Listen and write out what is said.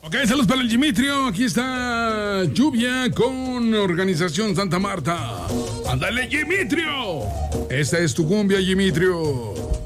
Ok, saludos para el Dimitrio. Aquí está Lluvia con Organización Santa Marta. ¡Ándale, Dimitrio! Esta es tu cumbia, Dimitrio.